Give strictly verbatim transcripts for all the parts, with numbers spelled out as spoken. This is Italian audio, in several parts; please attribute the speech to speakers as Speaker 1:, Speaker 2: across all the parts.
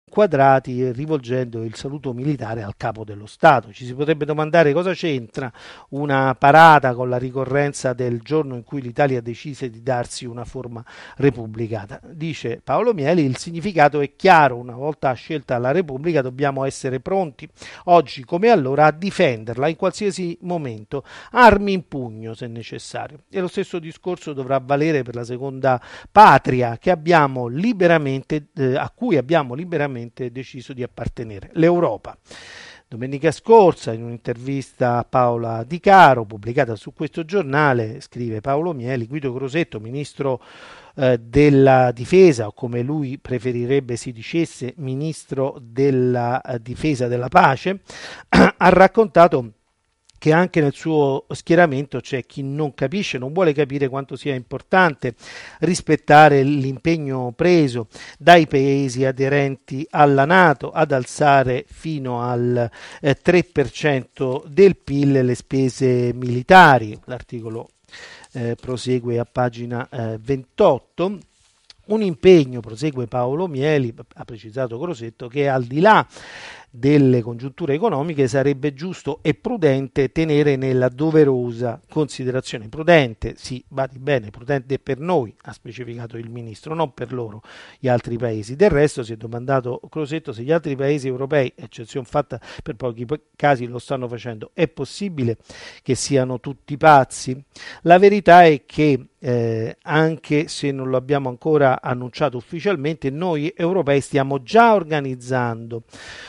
Speaker 1: quadrati rivolgendo il saluto militare al capo dello Stato. Ci si potrebbe domandare cosa c'entra una parata con la ricorrenza del giorno in cui l'Italia decise di darsi una forma repubblicana. Dice Paolo Mieli, il significato è chiaro, una volta scelta la Repubblica dobbiamo essere pronti, oggi come allora, a difenderla in qualsiasi momento, armi in pugno se necessario. E lo stesso discorso dovrà valere per la seconda patria che abbiamo liberamente, eh, a cui abbiamo liberamente deciso di appartenere, l'Europa. Domenica scorsa, in un'intervista a Paola Di Caro, pubblicata su questo giornale, scrive Paolo Mieli, Guido Crosetto, ministro eh, della difesa, o come lui preferirebbe si dicesse, ministro della eh, difesa della pace, ha raccontato che anche nel suo schieramento c'è chi non capisce, non vuole capire quanto sia importante rispettare l'impegno preso dai paesi aderenti alla NATO ad alzare fino al eh, tre per cento del P I L le spese militari. L'articolo eh, prosegue a pagina eh, ventotto. Un impegno, prosegue Paolo Mieli, ha precisato Crosetto, che al di là delle congiunture economiche sarebbe giusto e prudente tenere nella doverosa considerazione. Prudente, sì, badi bene, prudente per noi, ha specificato il ministro, non per loro, gli altri paesi. Del resto si è domandato Crosetto se gli altri paesi europei, eccezione fatta per pochi casi, lo stanno facendo. È possibile che siano tutti pazzi? La verità è che Eh, anche se non lo abbiamo ancora annunciato ufficialmente, noi europei stiamo già organizzando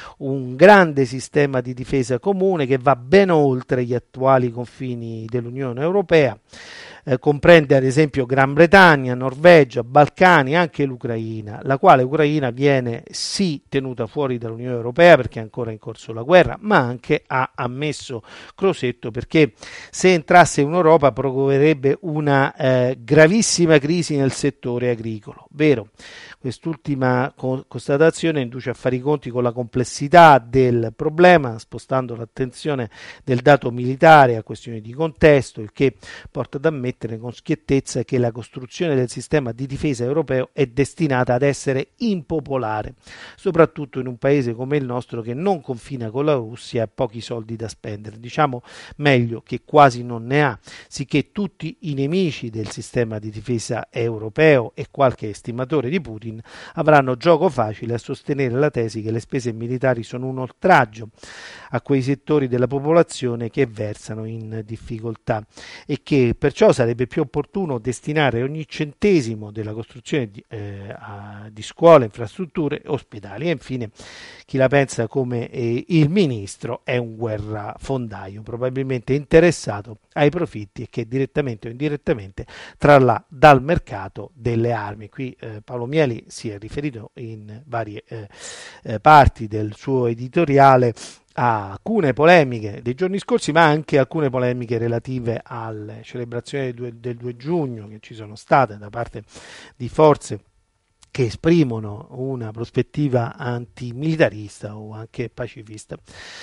Speaker 1: un grande sistema di difesa comune che va ben oltre gli attuali confini dell'Unione Europea. Eh, comprende ad esempio Gran Bretagna, Norvegia, Balcani, anche l'Ucraina, la quale Ucraina viene sì tenuta fuori dall'Unione Europea perché è ancora in corso la guerra, ma anche, ha ammesso Crosetto, perché se entrasse in Europa provocherebbe una eh, gravissima crisi nel settore agricolo. Vero, quest'ultima co- constatazione induce a fare i conti con la complessità del problema, spostando l'attenzione del dato militare a questioni di contesto, il che porta ad ammettere con schiettezza che la costruzione del sistema di difesa europeo è destinata ad essere impopolare, soprattutto in un paese come il nostro che non confina con la Russia e ha pochi soldi da spendere. Diciamo meglio che quasi non ne ha, sicché tutti i nemici del sistema di difesa europeo e qualche estimatore di Putin avranno gioco facile a sostenere la tesi che le spese militari sono un oltraggio a quei settori della popolazione che versano in difficoltà e che perciò sarebbe più opportuno destinare ogni centesimo della costruzione di, eh, a, di scuole, infrastrutture, ospedali. E infine, chi la pensa come eh, il ministro è un guerrafondaio, probabilmente interessato ai profitti e che direttamente o indirettamente trarrà dal mercato delle armi. Qui eh, Paolo Mieli si è riferito in varie eh, eh, parti del suo editoriale a alcune polemiche dei giorni scorsi, ma anche alcune polemiche relative alle celebrazioni del due, del due giugno che ci sono state da parte di forze che esprimono una prospettiva antimilitarista o anche pacifista.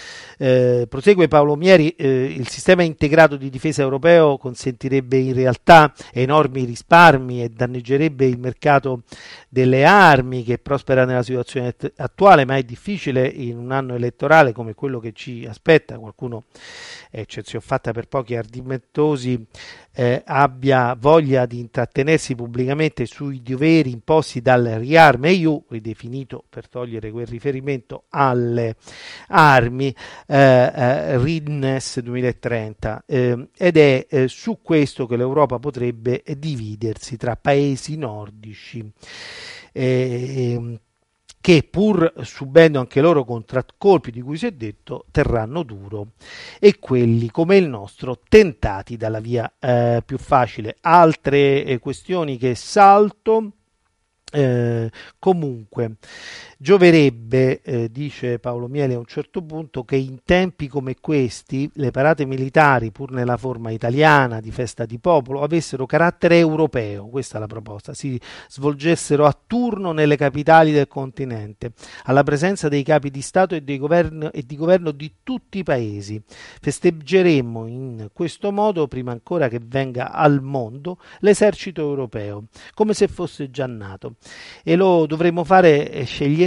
Speaker 1: Eh, prosegue Paolo Mieri, eh, il sistema integrato di difesa europeo consentirebbe in realtà enormi risparmi e danneggerebbe il mercato delle armi che prospera nella situazione attuale, ma è difficile in un anno elettorale come quello che ci aspetta. Qualcuno, eccezione fatta per pochi ardimentosi, eh, abbia voglia di intrattenersi pubblicamente sui doveri imposti dal Rearm E U, ridefinito per togliere quel riferimento alle armi, eh, eh, R I N E S duemilatrenta, eh, ed è eh, su questo che l'Europa potrebbe dividersi tra paesi nordici eh, che, pur subendo anche loro contraccolpi di cui si è detto, terranno duro, e quelli come il nostro tentati dalla via eh, più facile. Altre eh, questioni che salto. Eh, comunque gioverebbe, eh, dice Paolo Miele a un certo punto, che in tempi come questi le parate militari, pur nella forma italiana di festa di popolo, avessero carattere europeo. Questa è la proposta: si svolgessero a turno nelle capitali del continente, alla presenza dei capi di Stato e, dei governo, e di governo di tutti i paesi. Festeggeremmo in questo modo, prima ancora che venga al mondo, l'esercito europeo, come se fosse già nato, e lo dovremmo fare scegliendo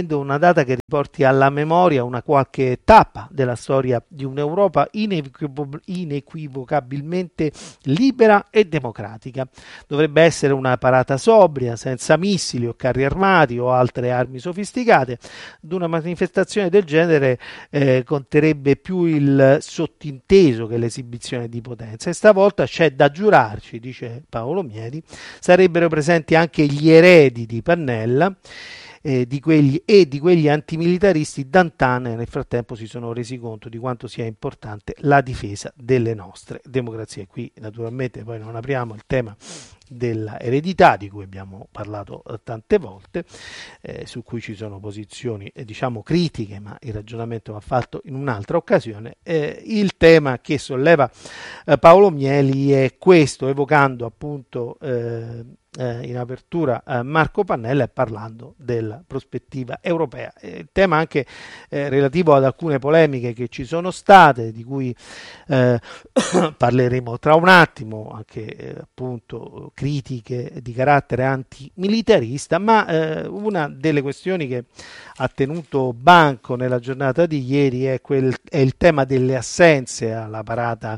Speaker 1: scegliendo una data che riporti alla memoria una qualche tappa della storia di un'Europa inequivoc- inequivocabilmente libera e democratica. Dovrebbe essere una parata sobria, senza missili o carri armati o altre armi sofisticate. Ad una manifestazione del genere eh, conterebbe più il sottinteso che l'esibizione di potenza, e stavolta c'è da giurarci, dice Paolo Mieli, sarebbero presenti anche gli eredi di Pannella eh, di quegli, e di quegli antimilitaristi d'antan, e nel frattempo si sono resi conto di quanto sia importante la difesa delle nostre democrazie. Qui naturalmente poi non apriamo il tema della eredità, di cui abbiamo parlato eh, tante volte, eh, su cui ci sono posizioni eh, diciamo critiche, ma il ragionamento va fatto in un'altra occasione. Eh, il tema che solleva eh, Paolo Mieli è questo, evocando appunto eh, eh, in apertura eh, Marco Pannella e parlando della prospettiva europea. Eh, il tema anche eh, relativo ad alcune polemiche che ci sono state, di cui eh, parleremo tra un attimo, anche eh, appunto critiche di carattere antimilitarista, ma eh, una delle questioni che ha tenuto banco nella giornata di ieri è, quel, è il tema delle assenze alla parata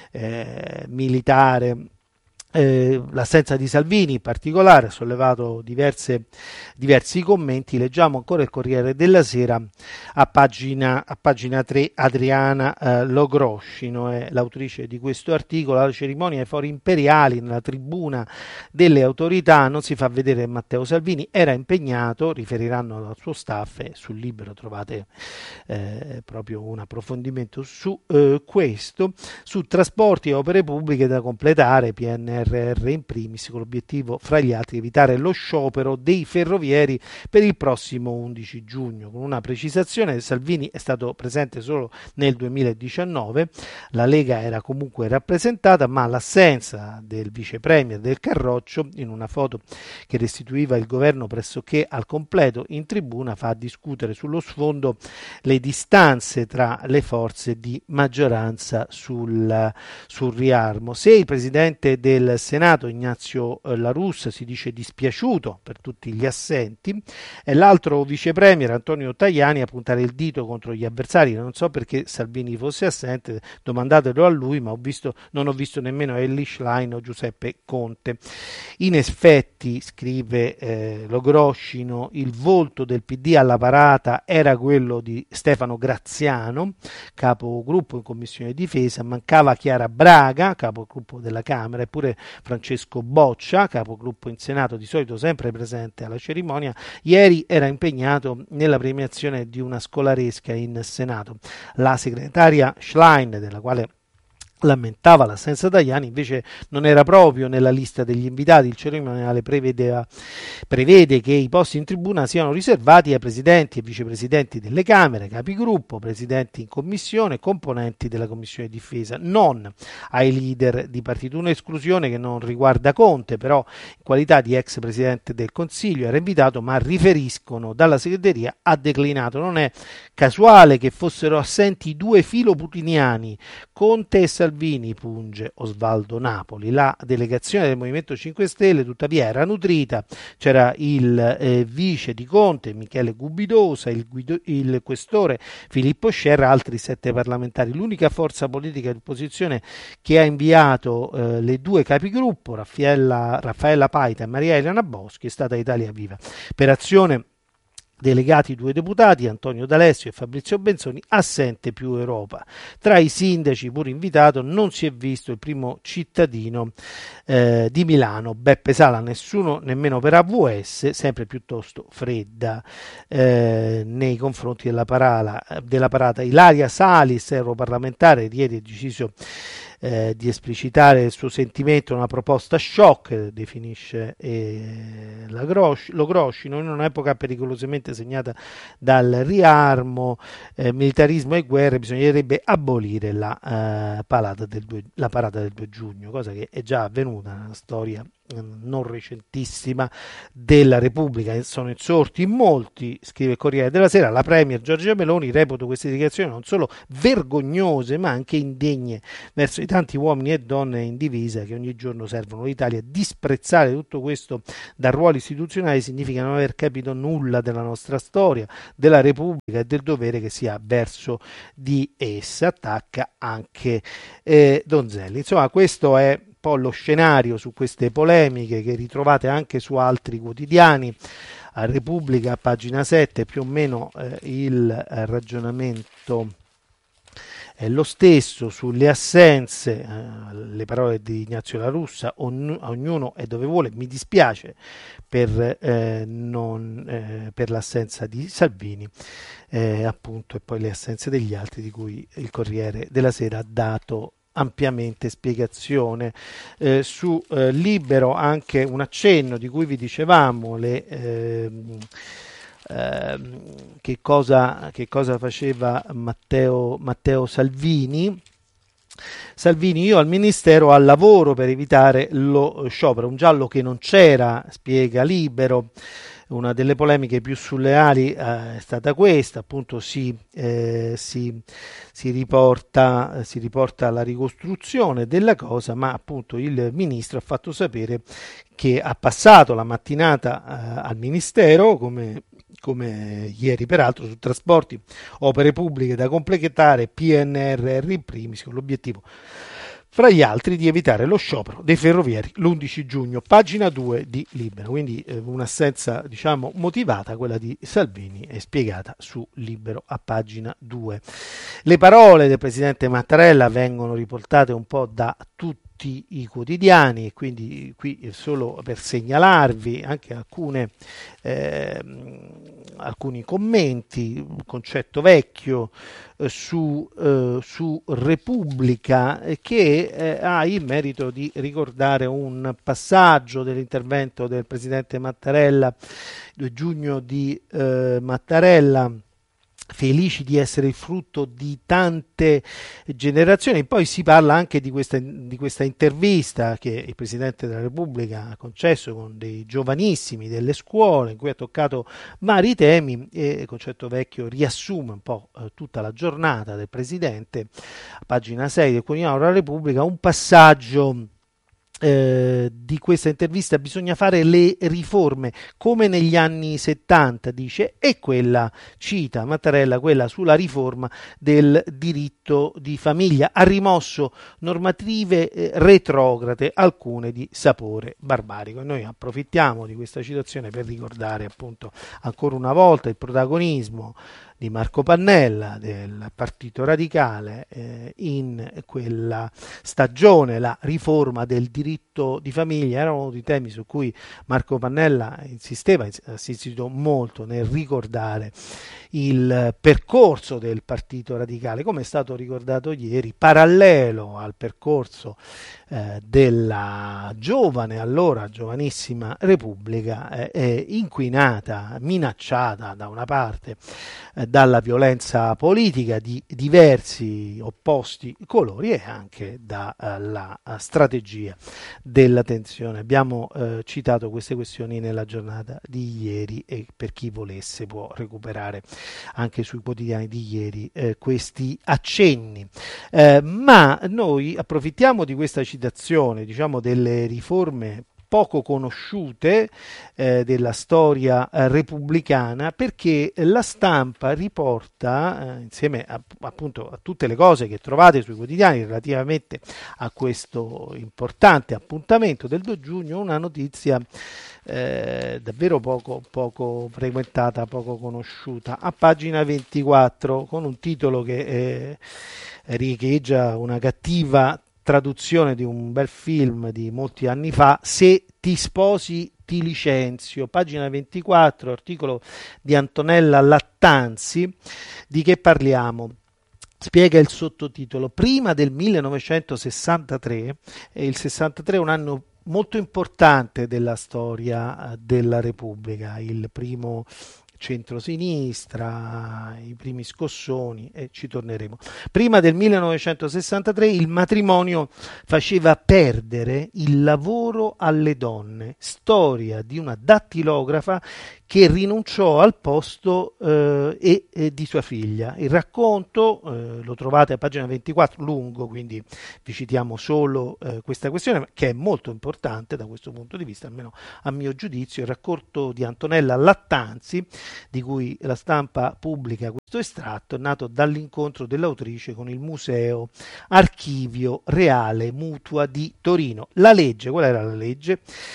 Speaker 1: eh, militare. Eh, l'assenza di Salvini in particolare ha sollevato diverse, diversi commenti. Leggiamo ancora il Corriere della Sera a pagina, a pagina tre. Adriana eh, Logroscino è l'autrice di questo articolo. Alla cerimonia ai fori imperiali, nella tribuna delle autorità, non si fa vedere Matteo Salvini, era impegnato, riferiranno al suo staff, e sul Libero trovate eh, proprio un approfondimento su eh, questo, su trasporti e opere pubbliche da completare, P N R R in primis, con l'obiettivo fra gli altri evitare lo sciopero dei ferrovieri per il prossimo undici giugno. Con una precisazione: Salvini è stato presente solo nel duemiladiciannove, la Lega era comunque rappresentata, ma l'assenza del vice premier del Carroccio, in una foto che restituiva il governo pressoché al completo in tribuna, fa discutere sullo sfondo le distanze tra le forze di maggioranza sul, sul riarmo. Se il presidente del Senato Ignazio La Russa si dice dispiaciuto per tutti gli assenti, e l'altro vice premier Antonio Tajani a puntare il dito contro gli avversari. Non so perché Salvini fosse assente, domandatelo a lui, ma ho visto, non ho visto nemmeno Elly Schlein o Giuseppe Conte. In effetti, scrive eh, Logroscino, il volto del P D alla parata era quello di Stefano Graziano, capogruppo in Commissione Difesa. Mancava Chiara Braga, capogruppo della Camera, eppure Francesco Boccia, capogruppo in Senato, di solito sempre presente alla cerimonia, ieri era impegnato nella premiazione di una scolaresca in Senato. La segretaria Schlein, della quale lamentava l'assenza Tajani, invece non era proprio nella lista degli invitati. Il cerimoniale prevedeva, prevede che i posti in tribuna siano riservati ai presidenti e vicepresidenti delle Camere, capigruppo, presidenti in commissione, componenti della Commissione Difesa, non ai leader di partito. Un'esclusione che non riguarda Conte, però in qualità di ex presidente del Consiglio era invitato, ma riferiscono dalla segreteria ha declinato. Non è casuale che fossero assenti due filoputiniani, Conte e Salvini, punge Osvaldo Napoli. La delegazione del Movimento cinque Stelle tuttavia era nutrita, c'era il eh, vice di Conte Michele Gubidosa, il, guido, il questore Filippo Scerra, altri sette parlamentari. L'unica forza politica di opposizione che ha inviato eh, le due capigruppo, Raffaella, Raffaella Paita e Maria Elena Boschi, è stata Italia Viva. Per Azione delegati due deputati, Antonio D'Alessio e Fabrizio Benzoni. Assente Più Europa. Tra i sindaci, pur invitato, non si è visto il primo cittadino eh, di Milano, Beppe Sala. Nessuno nemmeno per A V S, sempre piuttosto fredda eh, nei confronti della, parala, della parata. Ilaria Salis, europarlamentare, ieri ha deciso Eh, di esplicitare il suo sentimento, una proposta shock, definisce eh, la Gros- lo Groscino, in un'epoca pericolosamente segnata dal riarmo, eh, militarismo e guerre, bisognerebbe abolire la, eh, parata del due, la parata del due giugno, cosa che è già avvenuta nella storia non recentissima della Repubblica. Sono insorti in molti, scrive il Corriere della Sera, la Premier Giorgia Meloni reputa queste dichiarazioni non solo vergognose ma anche indegne verso i tanti uomini e donne in divisa che ogni giorno servono l'Italia. Disprezzare tutto questo da ruoli istituzionali significa non aver capito nulla della nostra storia, della Repubblica e del dovere che si ha verso di essa. Attacca anche eh, Donzelli. Insomma, questo è po' lo scenario su queste polemiche che ritrovate anche su altri quotidiani. A Repubblica, pagina sette, più o meno eh, il eh, ragionamento è lo stesso sulle assenze, eh, le parole di Ignazio La Russa, ogn- ognuno è dove vuole. Mi dispiace per, eh, non, eh, per l'assenza di Salvini, eh, appunto, e poi le assenze degli altri di cui il Corriere della Sera ha dato ampiamente spiegazione. Eh, su eh, Libero anche un accenno di cui vi dicevamo, le, eh, eh, che, cosa, che cosa faceva Matteo, Matteo Salvini. Salvini, io al Ministero al lavoro per evitare lo sciopero, un giallo che non c'era, spiega Libero. Una delle polemiche più surreali eh, è stata questa, appunto si, eh, si, si, riporta, si riporta la ricostruzione della cosa, ma appunto il ministro ha fatto sapere che ha passato la mattinata eh, al Ministero, come, come ieri peraltro, su trasporti, opere pubbliche da completare, P N R R in primis, con l'obiettivo fra gli altri di evitare lo sciopero dei ferrovieri l'undici giugno, pagina due di Libero. Quindi eh, un'assenza, diciamo, motivata, quella di Salvini, è spiegata su Libero a pagina due. Le parole del presidente Mattarella vengono riportate un po' da tutti i quotidiani, e quindi qui solo per segnalarvi anche alcune eh, alcuni commenti. Un concetto vecchio eh, su, eh, su Repubblica eh, che eh, ha il merito di ricordare un passaggio dell'intervento del presidente Mattarella, due giugno di eh, Mattarella, felici di essere il frutto di tante generazioni. Poi si parla anche di questa, di questa intervista che il Presidente della Repubblica ha concesso con dei giovanissimi delle scuole, in cui ha toccato vari temi, e il concetto vecchio riassume un po' eh, tutta la giornata del Presidente. A pagina sei del Quotidiano della Repubblica, un passaggio Eh, di questa intervista: bisogna fare le riforme come negli anni settanta, dice, e quella, cita Mattarella, quella sulla riforma del diritto di famiglia, ha rimosso normative eh, retrograde, alcune di sapore barbarico. E noi approfittiamo di questa citazione per ricordare appunto ancora una volta il protagonismo di Marco Pannella, del Partito Radicale, eh, in quella stagione, la riforma del diritto di famiglia. Era uno dei temi su cui Marco Pannella insisteva, ha insistito molto nel ricordare il percorso del Partito Radicale, come è stato ricordato ieri, parallelo al percorso eh, della giovane, allora giovanissima Repubblica, eh, eh, inquinata, minacciata da una parte eh, dalla violenza politica di diversi opposti colori e anche dalla uh, strategia della tensione. Abbiamo uh, citato queste questioni nella giornata di ieri, e per chi volesse può recuperare anche sui quotidiani di ieri eh, questi accenni. Eh, ma noi approfittiamo di questa citazione, diciamo, delle riforme poco conosciute eh, della storia eh, repubblicana, perché la Stampa riporta, eh, insieme a, appunto a tutte le cose che trovate sui quotidiani relativamente a questo importante appuntamento del due giugno, una notizia eh, davvero poco, poco frequentata, poco conosciuta, a pagina ventiquattro, con un titolo che eh, riecheggia una cattiva traduzione di un bel film di molti anni fa: Se ti sposi ti licenzio. Pagina ventiquattro, articolo di Antonella Lattanzi. Di che parliamo? Spiega il sottotitolo: prima del millenovecentosessantatré, e il sessantatré è un anno molto importante della storia della Repubblica, il primo centrosinistra, i primi scossoni, e ci torneremo. Prima del millenovecentosessantatré il matrimonio faceva perdere il lavoro alle donne, storia di una dattilografa che rinunciò al posto eh, e, e di sua figlia. Il racconto eh, lo trovate a pagina ventiquattro, lungo, quindi vi citiamo solo eh, questa questione, che è molto importante da questo punto di vista, almeno a mio giudizio. Il racconto di Antonella Lattanzi, di cui la Stampa pubblica questo estratto, è nato dall'incontro dell'autrice con il Museo Archivio Reale Mutua di Torino. La legge, qual era la legge?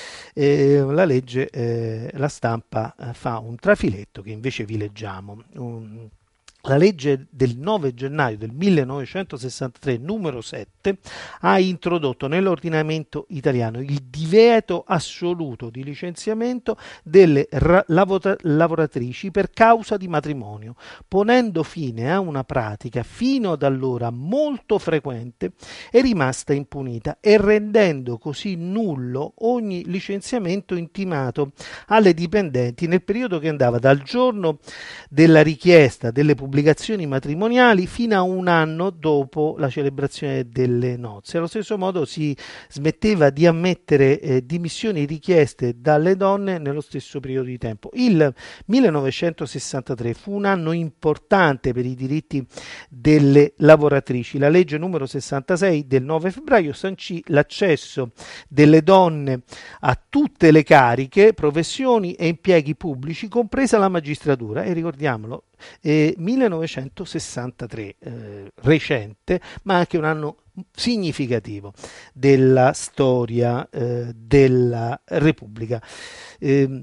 Speaker 1: Eh, la legge, eh, la Stampa eh, fa un trafiletto che invece vi leggiamo. Un, La legge del nove gennaio del millenovecentosessantatré, numero sette, ha introdotto nell'ordinamento italiano il divieto assoluto di licenziamento delle ra- lavora- lavoratrici per causa di matrimonio, ponendo fine a una pratica fino ad allora molto frequente e rimasta impunita, e rendendo così nullo ogni licenziamento intimato alle dipendenti nel periodo che andava dal giorno della richiesta delle pubblicazioni matrimoniali fino a un anno dopo la celebrazione delle nozze. Allo stesso modo si smetteva di ammettere eh, dimissioni richieste dalle donne nello stesso periodo di tempo. Il millenovecentosessantatré fu un anno importante per i diritti delle lavoratrici. La legge numero sessantasei del nove febbraio sancì l'accesso delle donne a tutte le cariche, professioni e impieghi pubblici, compresa la magistratura. E ricordiamolo, Eh, millenovecentosessantatré, eh, recente, ma anche un anno significativo della storia eh, della Repubblica. Eh,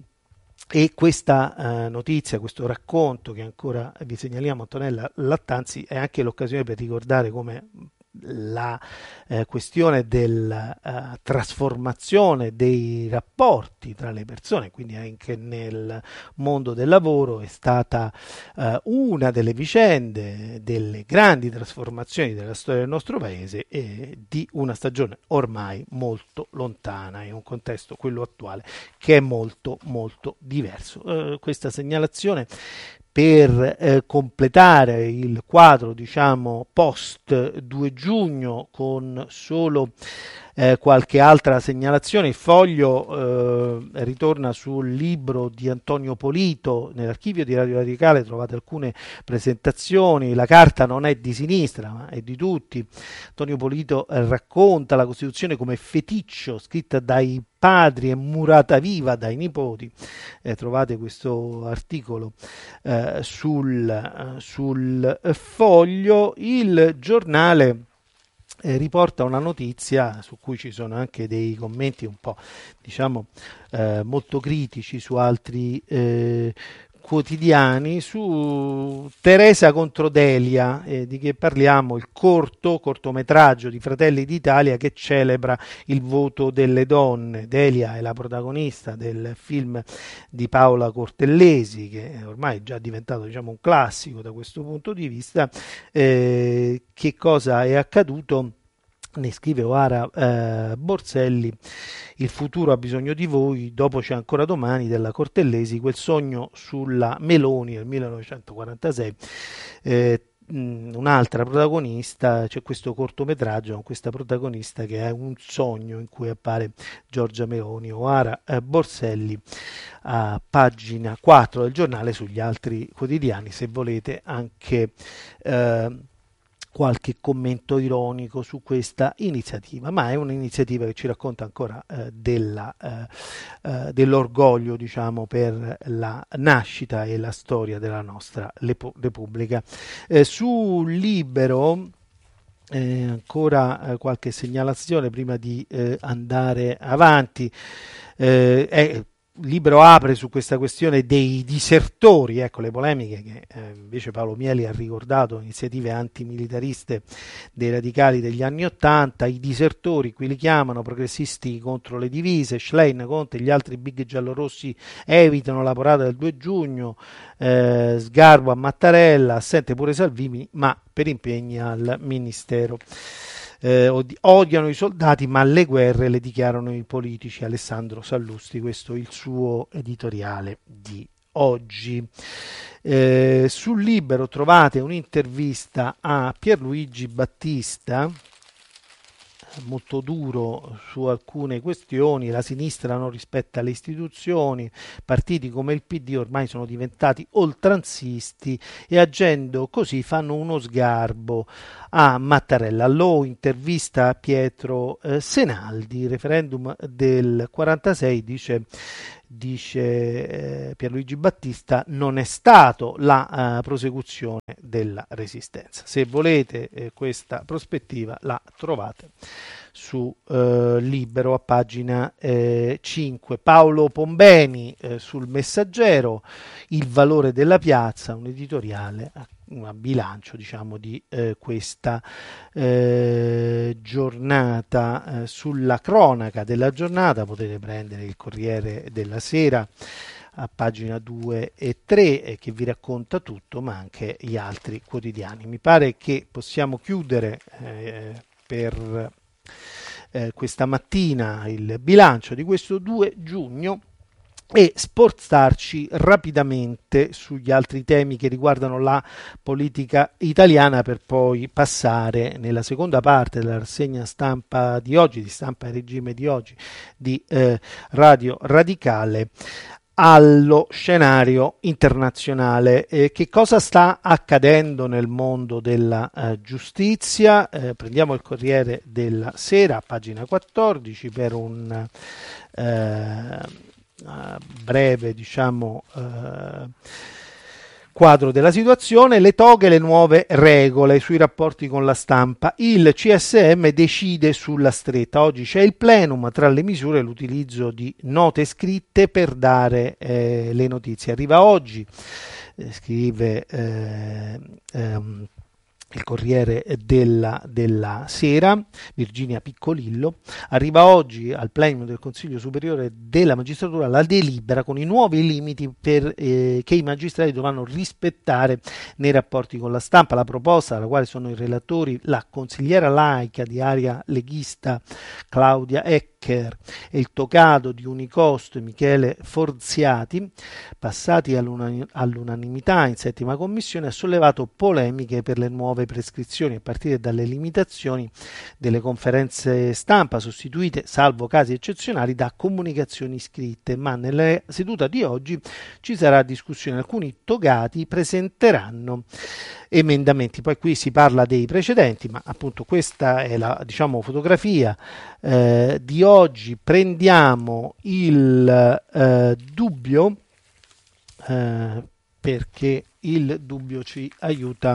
Speaker 1: e questa eh, notizia, questo racconto che ancora vi segnaliamo, Antonella Lattanzi, è anche l'occasione per ricordare come la eh, questione della uh, trasformazione dei rapporti tra le persone, quindi anche nel mondo del lavoro, è stata uh, una delle vicende, delle grandi trasformazioni della storia del nostro paese e di una stagione ormai molto lontana, in un contesto, quello attuale, che è molto molto diverso. Uh, questa segnalazione per eh, completare il quadro, diciamo, post due giugno, con solo eh, qualche altra segnalazione. Il Foglio eh, ritorna sul libro di Antonio Polito. Nell'archivio di Radio Radicale trovate alcune presentazioni. La carta non è di sinistra, ma è di tutti. Antonio Polito eh, racconta la Costituzione come feticcio, scritta dai padri e murata viva dai nipoti. Eh, trovate questo articolo eh, sul, eh, sul Foglio. Il Giornale eh, riporta una notizia su cui ci sono anche dei commenti un po', diciamo, eh, molto critici su altri eh, quotidiani, su Teresa contro Delia. Eh, di che parliamo? Il corto, cortometraggio di Fratelli d'Italia che celebra il voto delle donne. Delia è la protagonista del film di Paola Cortellesi, che ormai è già diventato, diciamo, un classico da questo punto di vista. Eh, che cosa è accaduto? Ne scrive Oara eh, Borselli: il futuro ha bisogno di voi, dopo c'è ancora domani, della Cortellesi, quel sogno sulla Meloni nel millenovecentoquarantasei. Eh, un'altra protagonista, c'è questo cortometraggio con questa protagonista che è un sogno in cui appare Giorgia Meloni. Oara eh, Borselli, a pagina quattro del Giornale. Sugli altri quotidiani, se volete, anche eh, qualche commento ironico su questa iniziativa, ma è un'iniziativa che ci racconta ancora eh, della, eh, eh, dell'orgoglio, diciamo, per la nascita e la storia della nostra Lepo- Repubblica. Eh, su Libero, eh, ancora eh, qualche segnalazione prima di eh, andare avanti. Eh, è, Libero apre su questa questione dei disertori, ecco le polemiche che eh, invece Paolo Mieli ha ricordato, iniziative antimilitariste dei radicali degli anni Ottanta. I disertori, qui li chiamano, progressisti contro le divise. Schlein, Conte e gli altri big giallorossi evitano la parata del due giugno. eh, Sgarbo a Mattarella, assente pure Salvini, ma per impegni al Ministero. Eh, odiano i soldati, ma le guerre le dichiarano i politici. Alessandro Sallusti, questo è il suo editoriale di oggi. Eh, sul Libero trovate un'intervista a Pierluigi Battista, molto duro su alcune questioni. La sinistra non rispetta le istituzioni, partiti come il P D ormai sono diventati oltranzisti e agendo così fanno uno sgarbo a Mattarella. Lo intervista Pietro eh, Senaldi, referendum del quarantasei, dice dice eh, Pierluigi Battista, non è stato la uh, prosecuzione della resistenza. Se volete eh, questa prospettiva la trovate su eh, Libero a pagina eh, cinque. Paolo Pombeni eh, sul Messaggero, il valore della piazza, un editoriale un bilancio diciamo di eh, questa eh, giornata. Eh, sulla cronaca della giornata potete prendere il Corriere della Sera a pagina due e tre eh, che vi racconta tutto, ma anche gli altri quotidiani. Mi pare che possiamo chiudere eh, per eh, questa mattina il bilancio di questo due giugno e spostarci rapidamente sugli altri temi che riguardano la politica italiana, per poi passare nella seconda parte della rassegna stampa di oggi, di stampa e regime di oggi, di eh, Radio Radicale, allo scenario internazionale. Eh, che cosa sta accadendo nel mondo della eh, giustizia? Eh, prendiamo il Corriere della Sera, pagina quattordici, per un eh, Uh, breve diciamo uh, quadro della situazione. Le toghe, le nuove regole sui rapporti con la stampa. Il C S M decide sulla stretta. Oggi c'è il plenum, tra le misure l'utilizzo di note scritte per dare eh, le notizie. Arriva oggi, eh, scrive eh, ehm, il Corriere della, della Sera, Virginia Piccolillo, arriva oggi al plenum del Consiglio Superiore della Magistratura la delibera con i nuovi limiti per, eh, che i magistrati dovranno rispettare nei rapporti con la stampa. La proposta, alla quale sono i relatori la consigliera laica di area leghista Claudia Ecker e il togado di Unicost Michele Forziati, passati all'una- all'unanimità in settima commissione, ha sollevato polemiche per le nuove prescrizioni, a partire dalle limitazioni delle conferenze stampa, sostituite, salvo casi eccezionali, da comunicazioni scritte. Ma nella seduta di oggi ci sarà discussione. Alcuni togati presenteranno emendamenti. Poi qui si parla dei precedenti, ma appunto questa è la diciamo fotografia eh, di oggi. Prendiamo il eh, dubbio eh, perché il dubbio ci aiuta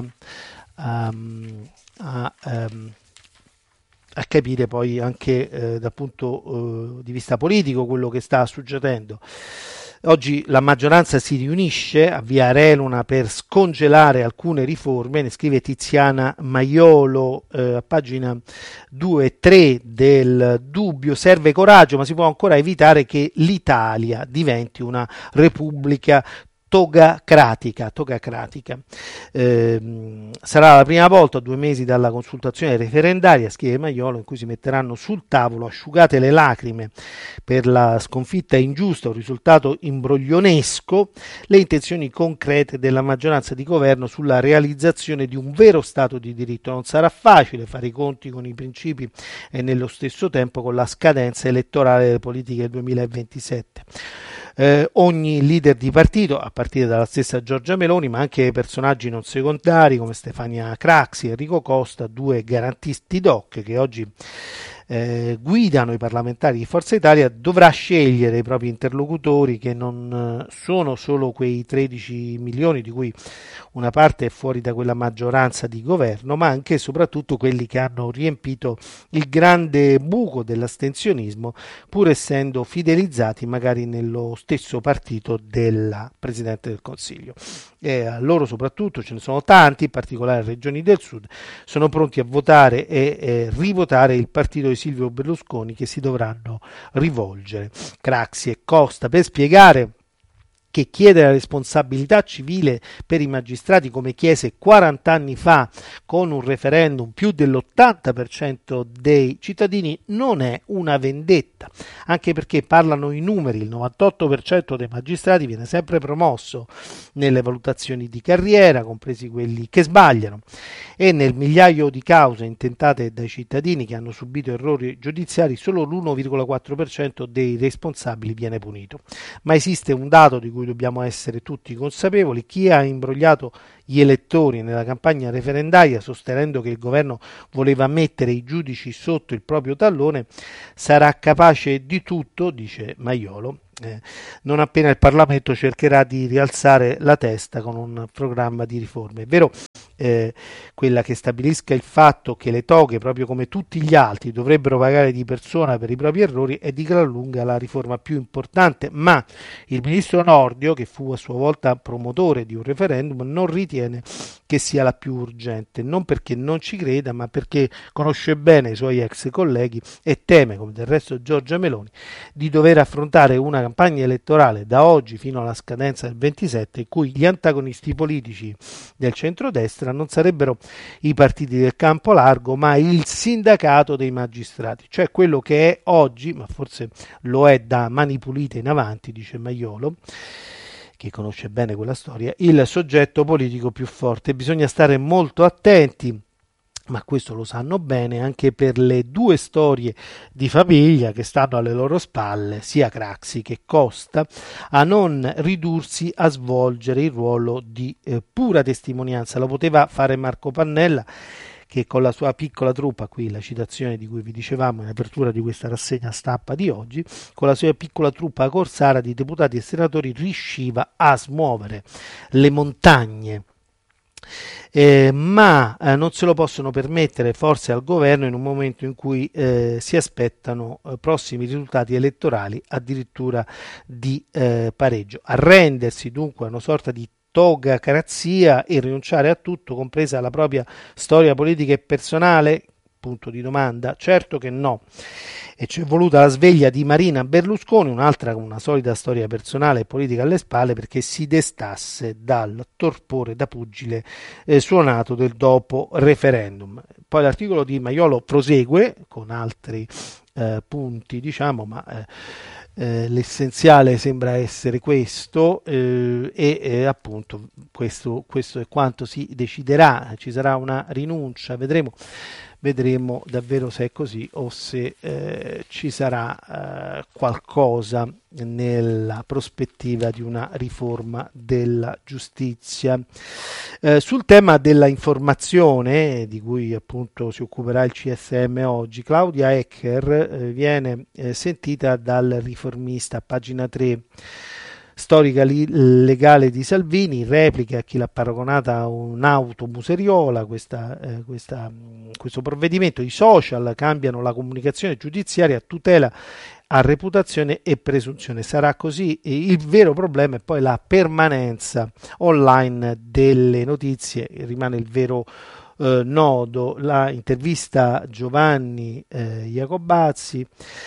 Speaker 1: Um, a, um, a capire poi anche eh, dal punto uh, di vista politico quello che sta succedendo. Oggi la maggioranza si riunisce a Via Areluna per scongelare alcune riforme, ne scrive Tiziana Maiolo eh, a pagina due e tre del Dubbio. Serve coraggio, ma si può ancora evitare che l'Italia diventi una repubblica togacratica, togacratica. Eh, sarà la prima volta a due mesi dalla consultazione referendaria, scrive Maiolo, in cui si metteranno sul tavolo, asciugate le lacrime per la sconfitta ingiusta, un risultato imbroglionesco, le intenzioni concrete della maggioranza di governo sulla realizzazione di un vero Stato di diritto. Non sarà facile fare i conti con i principi e nello stesso tempo con la scadenza elettorale delle politiche del duemilaventisette. Eh, ogni leader di partito, a partire dalla stessa Giorgia Meloni, ma anche personaggi non secondari come Stefania Craxi e Enrico Costa, due garantisti doc che oggi eh, guidano i parlamentari di Forza Italia, dovrà scegliere i propri interlocutori, che non eh, sono solo quei tredici milioni di cui una parte è fuori da quella maggioranza di governo, ma anche e soprattutto quelli che hanno riempito il grande buco dell'astensionismo, pur essendo fidelizzati magari nello stesso partito della Presidente del Consiglio. E a loro soprattutto, ce ne sono tanti, in particolare regioni del sud, sono pronti a votare e eh, rivotare il partito di Silvio Berlusconi, che si dovranno rivolgere Craxi e Costa per spiegare che chiede la responsabilità civile per i magistrati come chiese quaranta anni fa con un referendum più dell'ottanta per cento dei cittadini, non è una vendetta, anche perché parlano i numeri, il novantotto per cento dei magistrati viene sempre promosso nelle valutazioni di carriera, compresi quelli che sbagliano, e nel migliaio di cause intentate dai cittadini che hanno subito errori giudiziari solo l'uno virgola quattro per cento dei responsabili viene punito. Ma esiste un dato di cui dobbiamo essere tutti consapevoli: chi ha imbrogliato gli elettori nella campagna referendaria sostenendo che il governo voleva mettere i giudici sotto il proprio tallone sarà capace di tutto, dice Maiolo, eh, non appena il Parlamento cercherà di rialzare la testa con un programma di riforme. È vero, eh, quella che stabilisca il fatto che le toghe, proprio come tutti gli altri, dovrebbero pagare di persona per i propri errori è di gran lunga la riforma più importante, ma il ministro Nordio, che fu a sua volta promotore di un referendum, non ritiene che sia la più urgente, non perché non ci creda, ma perché conosce bene i suoi ex colleghi e teme, come del resto Giorgia Meloni, di dover affrontare una campagna elettorale da oggi fino alla scadenza del ventisette in cui gli antagonisti politici del centrodestra non sarebbero i partiti del campo largo, ma il sindacato dei magistrati, cioè quello che è oggi, ma forse lo è da Mani Pulite in avanti, dice Maiolo, che conosce bene quella storia, il soggetto politico più forte. Bisogna stare molto attenti, ma questo lo sanno bene, anche per le due storie di famiglia che stanno alle loro spalle, sia Craxi che Costa, a non ridursi a svolgere il ruolo di eh, pura testimonianza. Lo poteva fare Marco Pannella, che con la sua piccola truppa, qui la citazione di cui vi dicevamo in apertura di questa rassegna stampa di oggi, con la sua piccola truppa corsara di deputati e senatori riusciva a smuovere le montagne. Eh, ma eh, non se lo possono permettere forse al governo in un momento in cui eh, si aspettano eh, prossimi risultati elettorali addirittura di eh, pareggio. Arrendersi dunque a una sorta di togacrazia e rinunciare a tutto, compresa la propria storia politica e personale? Punto di domanda. Certo che no. E c'è voluta la sveglia di Marina Berlusconi, un'altra con una solida storia personale e politica alle spalle, perché si destasse dal torpore da pugile eh, suonato del dopo referendum. Poi l'articolo di Maiolo prosegue con altri eh, punti, diciamo, ma eh, eh, l'essenziale sembra essere questo eh, e eh, appunto questo, questo è quanto si deciderà. Ci sarà una rinuncia, vedremo. Vedremo davvero se è così o se eh, ci sarà eh, qualcosa nella prospettiva di una riforma della giustizia. Eh, sul tema della informazione, di cui appunto si occuperà il C S M oggi, Claudia Ecker eh, viene eh, sentita dal Riformista, pagina tre. Storica li- legale di Salvini, replica a chi l'ha paragonata a un'auto museriola, questa, eh, questa, questo provvedimento. I social cambiano la comunicazione giudiziaria a tutela a reputazione e presunzione. Sarà così. Il vero problema è poi la permanenza online delle notizie, rimane il vero eh, nodo. La intervista Giovanni eh, Iacobazzi,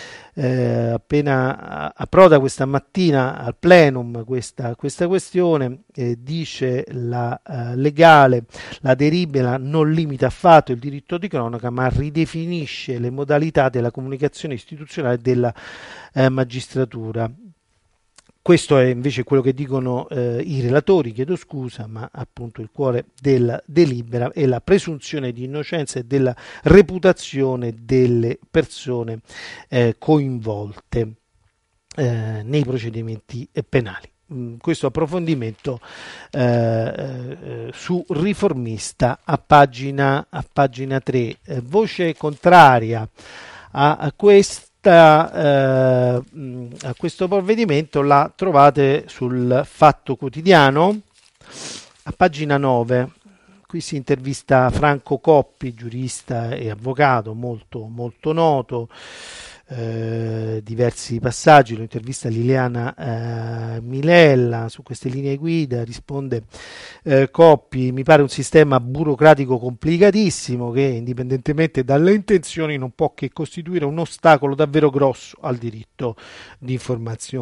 Speaker 1: eh, appena approda questa mattina al plenum questa, questa questione, eh, dice la eh, legale, la delibera non limita affatto il diritto di cronaca, ma ridefinisce le modalità della comunicazione istituzionale della eh, magistratura. Questo è invece quello che dicono eh, i relatori, chiedo scusa, ma appunto il cuore della delibera è la presunzione di innocenza e della reputazione delle persone eh, coinvolte eh, nei procedimenti penali. Mm, questo approfondimento eh, eh, su Riformista a pagina, a pagina tre. Eh, voce contraria a, a questo Uh, a questo provvedimento la trovate sul Fatto Quotidiano a pagina nove. Qui si intervista Franco Coppi, giurista e avvocato molto, molto noto. Eh, diversi passaggi, lo intervista Liliana eh, Milella su queste linee guida, risponde eh, Coppi: mi pare un sistema burocratico complicatissimo che, indipendentemente dalle intenzioni, non può che costituire un ostacolo davvero grosso al diritto di informazione.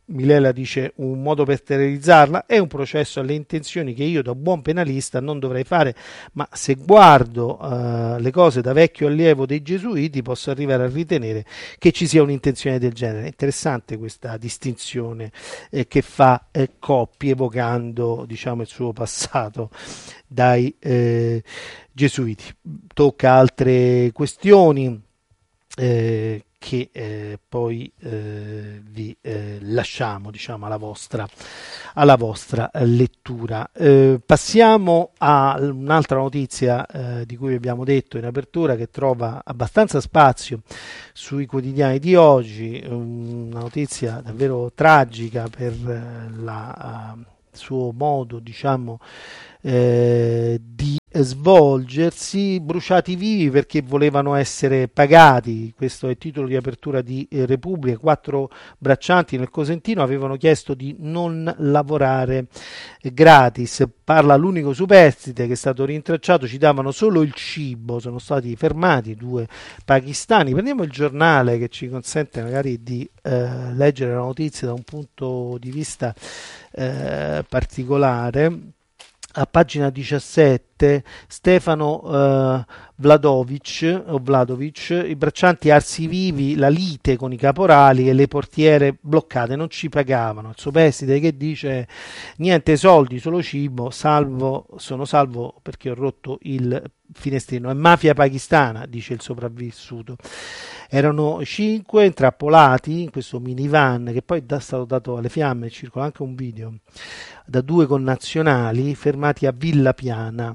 Speaker 1: Milela dice un modo per sterilizzarla, è un processo alle intenzioni che io da buon penalista non dovrei fare, ma se guardo uh, le cose da vecchio allievo dei gesuiti posso arrivare a ritenere che ci sia un'intenzione del genere. È interessante questa distinzione eh, che fa eh, Coppi, evocando, diciamo, il suo passato dai eh, gesuiti. Tocca altre questioni eh, che eh, poi eh, vi eh, lasciamo, diciamo, alla vostra, alla vostra eh, lettura. Eh, passiamo a un'altra notizia eh, di cui vi abbiamo detto in apertura, che trova abbastanza spazio sui quotidiani di oggi, una notizia davvero tragica per eh, la uh, suo modo, diciamo, eh, di svolgersi. Bruciati vivi perché volevano essere pagati. Questo è il titolo di apertura di eh, Repubblica. Quattro braccianti nel Cosentino avevano chiesto di non lavorare eh, gratis. Parla l'unico superstite che è stato rintracciato, ci davano solo il cibo, sono stati fermati due pakistani. Prendiamo il giornale che ci consente magari di eh, leggere la notizia da un punto di vista eh, particolare. A pagina diciassette, Stefano eh, Vladovic, o Vladovic, i braccianti arsi vivi, la lite con i caporali e le portiere bloccate, non ci pagavano. Il superstite che dice niente soldi, solo cibo, salvo, sono salvo perché ho rotto il finestrino. È mafia pakistana, dice il sopravvissuto. Erano cinque intrappolati in questo minivan che poi è stato dato alle fiamme, circola anche un video, da due connazionali fermati a Villa Piana.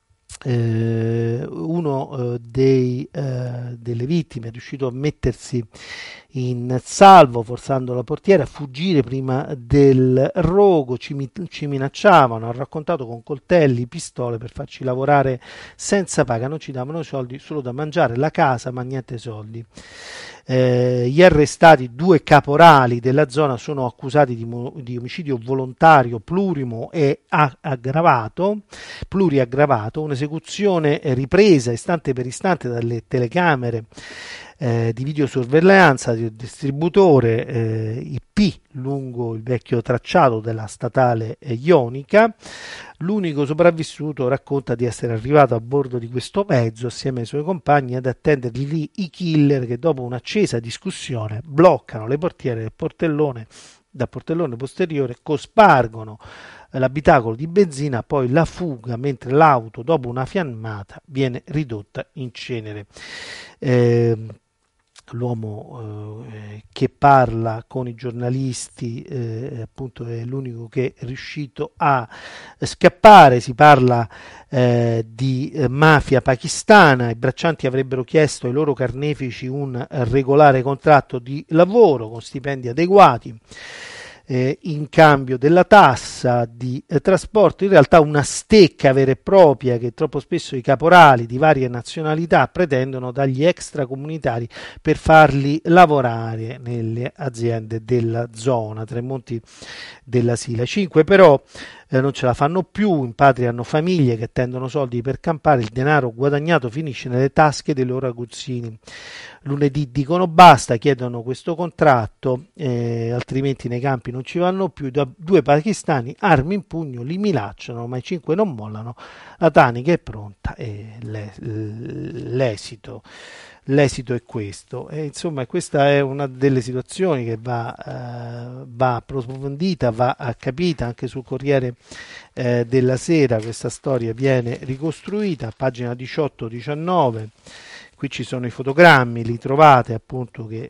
Speaker 1: Eh, uno eh, dei, eh, delle vittime è riuscito a mettersi in salvo forzando la portiera, a fuggire prima del rogo. Ci, ci minacciavano, ha raccontato, con coltelli, pistole per farci lavorare senza paga, non ci davano soldi, solo da mangiare, la casa ma niente soldi. Eh, gli arrestati, due caporali della zona, sono accusati di, di omicidio volontario plurimo e aggravato, pluriaggravato, un'esecuzione ripresa istante per istante dalle telecamere eh, di videosorveglianza del distributore eh, I P lungo il vecchio tracciato della statale eh, ionica. L'unico sopravvissuto racconta di essere arrivato a bordo di questo mezzo assieme ai suoi compagni ad attenderli lì i killer, che dopo un'accesa discussione bloccano le portiere del portellone, dal portellone posteriore, cospargono l'abitacolo di benzina, poi la fuga, mentre l'auto dopo una fiammata viene ridotta in cenere. Eh, L'uomo eh, che parla con i giornalisti eh, appunto è l'unico che è riuscito a scappare. Si parla eh, di eh, mafia pakistana. I braccianti avrebbero chiesto ai loro carnefici un regolare contratto di lavoro con stipendi adeguati Eh, in cambio della tassa di eh, trasporto, in realtà una stecca vera e propria che troppo spesso i caporali di varie nazionalità pretendono dagli extracomunitari per farli lavorare nelle aziende della zona. Tremonti della Sila. Cinque però eh, non ce la fanno più, in patria hanno famiglie che attendono soldi per campare, il denaro guadagnato finisce nelle tasche dei loro aguzzini. Lunedì dicono basta, chiedono questo contratto, eh, altrimenti nei campi non ci vanno più. Da due pakistani, armi in pugno, li minacciano, ma i cinque non mollano. La tanica è pronta e le, l'esito, l'esito è questo. E insomma, questa è una delle situazioni che va, eh, va approfondita, va capita. Anche sul Corriere eh, della Sera questa storia viene ricostruita, pagina diciotto diciannove. Qui ci sono i fotogrammi, li trovate appunto, che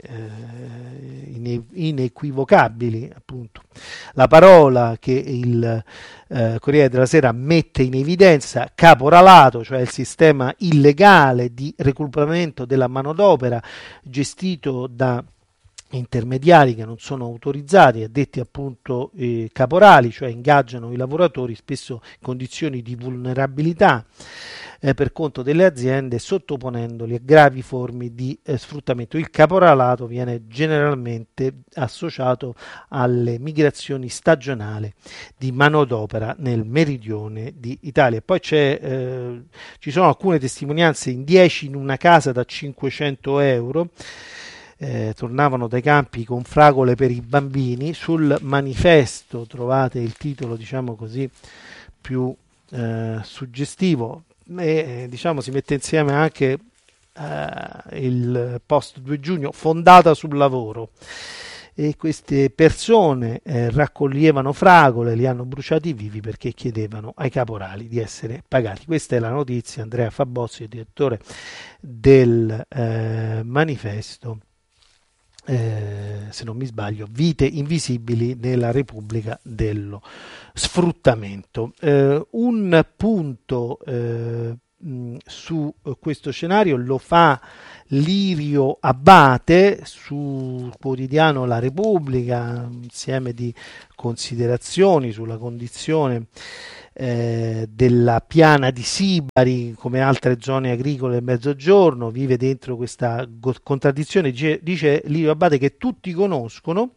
Speaker 1: eh, inequivocabili, appunto. La parola che il eh, Corriere della Sera mette in evidenza: caporalato, cioè il sistema illegale di reclutamento della manodopera gestito da intermediari che non sono autorizzati, addetti appunto eh, caporali, cioè ingaggiano i lavoratori spesso in condizioni di vulnerabilità eh, per conto delle aziende, sottoponendoli a gravi forme di eh, sfruttamento. Il caporalato viene generalmente associato alle migrazioni stagionali di manodopera nel meridione d'Italia. Poi c'è, eh, ci sono alcune testimonianze in dieci in una casa da cinquecento euro. eh, tornavano dai campi con fragole per i bambini. Sul manifesto trovate il titolo, diciamo così, più eh, suggestivo, e diciamo si mette insieme anche eh, il post due giugno, fondata sul lavoro. E queste persone eh, raccoglievano fragole, li hanno bruciati vivi perché chiedevano ai caporali di essere pagati. Questa è la notizia. Andrea Fabozzi, direttore del eh, manifesto, eh, se non mi sbaglio, Vite invisibili nella Repubblica dello sfruttamento. Eh, un punto eh, mh, su questo scenario lo fa Lirio Abbate sul quotidiano La Repubblica, insieme di considerazioni sulla condizione eh, della piana di Sibari, come altre zone agricole del Mezzogiorno. Vive dentro questa go- contraddizione, dice, dice Lirio Abbate, che tutti conoscono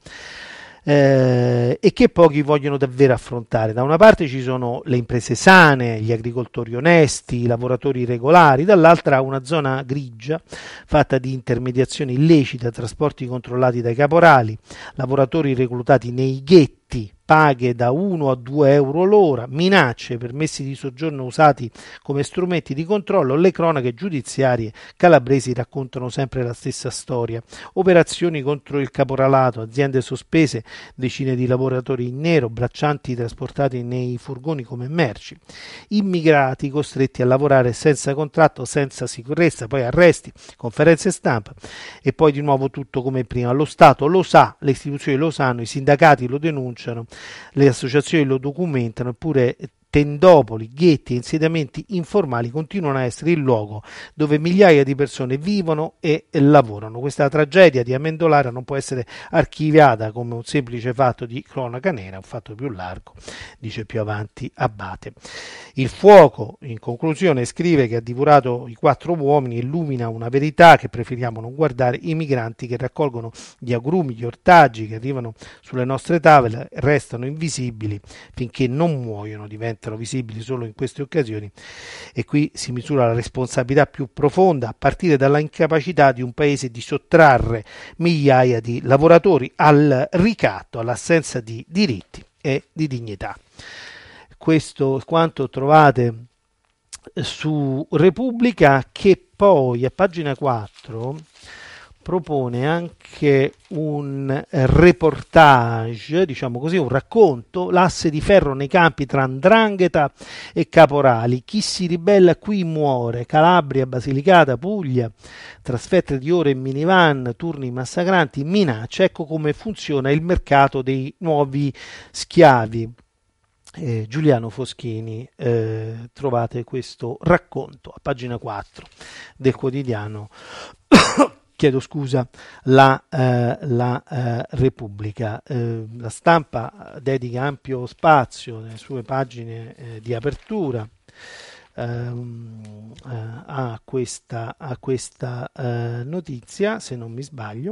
Speaker 1: eh, e che pochi vogliono davvero affrontare. Da una parte ci sono le imprese sane, gli agricoltori onesti, i lavoratori regolari, dall'altra una zona grigia fatta di intermediazione illecita, trasporti controllati dai caporali, lavoratori reclutati nei ghetti, paghe da uno a due euro l'ora, minacce, permessi di soggiorno usati come strumenti di controllo. Le cronache giudiziarie calabresi raccontano sempre la stessa storia: operazioni contro il caporalato, aziende sospese, decine di lavoratori in nero, braccianti trasportati nei furgoni come merci, immigrati costretti a lavorare senza contratto, senza sicurezza, poi arresti, conferenze stampa e poi di nuovo tutto come prima. Lo Stato lo sa, le istituzioni lo sanno, i sindacati lo denunciano, le associazioni lo documentano, eppure tendopoli, ghetti e insediamenti informali continuano a essere il luogo dove migliaia di persone vivono e lavorano. Questa tragedia di Amendolara non può essere archiviata come un semplice fatto di cronaca nera, un fatto più largo, dice più avanti Abbate. Il fuoco, in conclusione, scrive, che ha divorato i quattro uomini, illumina una verità che preferiamo non guardare: i migranti che raccolgono gli agrumi, gli ortaggi che arrivano sulle nostre tavole restano invisibili finché non muoiono, diventano visibili solo in queste occasioni. E qui si misura la responsabilità più profonda, a partire dalla incapacità di un paese di sottrarre migliaia di lavoratori al ricatto, all'assenza di diritti e di dignità. Questo quanto trovate su Repubblica, che poi a pagina quattro propone anche un reportage, diciamo così, un racconto: l'asse di ferro nei campi tra 'ndrangheta e caporali, chi si ribella qui muore, Calabria, Basilicata, Puglia, trasferte di ore in minivan, turni massacranti, minacce. Ecco come funziona il mercato dei nuovi schiavi. Eh, Giuliano Foschini, eh, trovate questo racconto a pagina quattro del quotidiano chiedo scusa la, eh, la eh, Repubblica. Eh, la Stampa dedica ampio spazio nelle sue pagine eh, di apertura ehm, eh, a questa, a questa eh, notizia, se non mi sbaglio.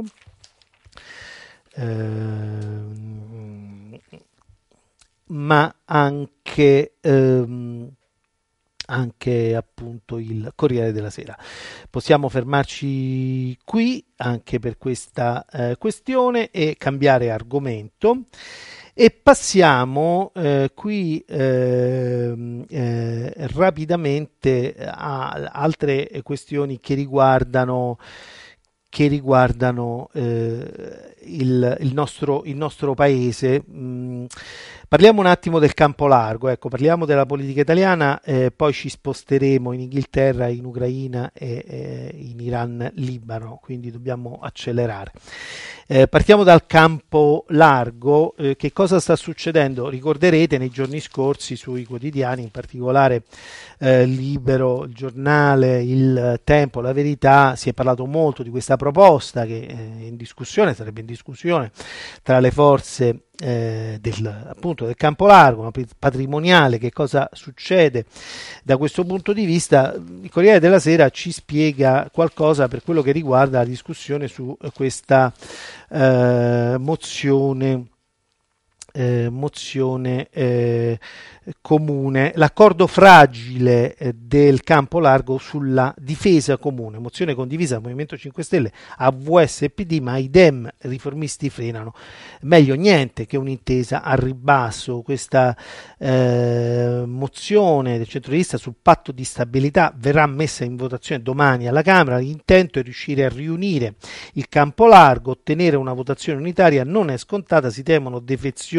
Speaker 1: Ehm, ma anche ehm, anche appunto il Corriere della Sera. Possiamo fermarci qui anche per questa eh, questione e cambiare argomento, e passiamo eh, qui eh, eh, rapidamente a altre questioni che riguardano che riguardano eh, il, il, nostro, il nostro paese. Mm, parliamo un attimo del campo largo, ecco, parliamo della politica italiana, eh, poi ci sposteremo in Inghilterra, in Ucraina e eh, in Iran, Libano, quindi dobbiamo accelerare. Eh, partiamo dal campo largo. Eh, che cosa sta succedendo? Ricorderete nei giorni scorsi sui quotidiani, in particolare eh, Libero, il Giornale, il Tempo, La Verità, si è parlato molto di questa proposta che è in discussione, sarebbe in discussione tra le forze eh, del, appunto del campo largo, una patrimoniale. Che cosa succede da questo punto di vista? Il Corriere della Sera ci spiega qualcosa per quello che riguarda la discussione su questa eh, mozione Eh, mozione eh, comune, l'accordo fragile eh, del campo largo sulla difesa comune, mozione condivisa dal Movimento cinque Stelle, A V S e P D, ma i Dem riformisti frenano. Meglio niente che un'intesa al ribasso. Questa eh, mozione del centrodestra sul patto di stabilità verrà messa in votazione domani alla Camera. L'intento è riuscire a riunire il campo largo, ottenere una votazione unitaria non è scontata, si temono defezioni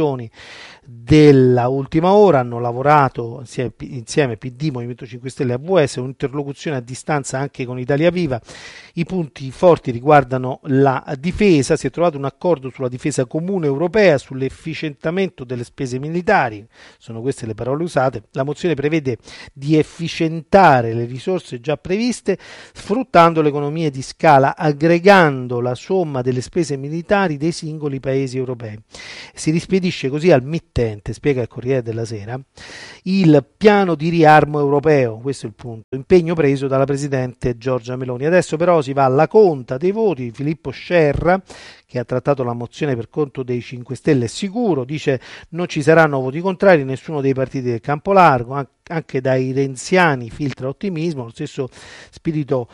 Speaker 1: della ultima ora. Hanno lavorato insieme, insieme P D, Movimento cinque Stelle e A V S, un'interlocuzione a distanza anche con Italia Viva. I punti forti riguardano la difesa, si è trovato un accordo sulla difesa comune europea, sull'efficientamento delle spese militari, sono queste le parole usate. La mozione prevede di efficientare le risorse già previste sfruttando le economie di scala, aggregando la somma delle spese militari dei singoli paesi europei. Si rispedisce così al mittente, spiega il Corriere della Sera, il piano di riarmo europeo, questo è il punto, impegno preso dalla Presidente Giorgia Meloni. Adesso però si va alla conta dei voti. Filippo Scerra, che ha trattato la mozione per conto dei cinque Stelle, è sicuro, dice non ci saranno voti contrari, nessuno dei partiti del campo largo, anche dai renziani filtra ottimismo, lo stesso spirito